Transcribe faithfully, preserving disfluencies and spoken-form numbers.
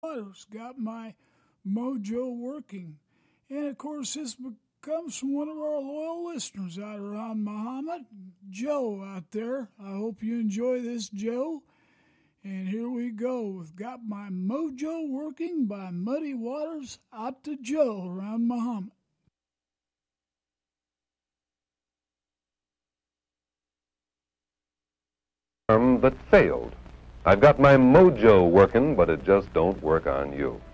Waters got my mojo working. And of course, this comes from one of our loyal listeners out around Muhammad, Joe out there. I hope you enjoy this, Joe. And here we go with Got My Mojo Working by Muddy Waters out to Joe around Muhammad. That failed. I've got my mojo working, but it just don't work on you.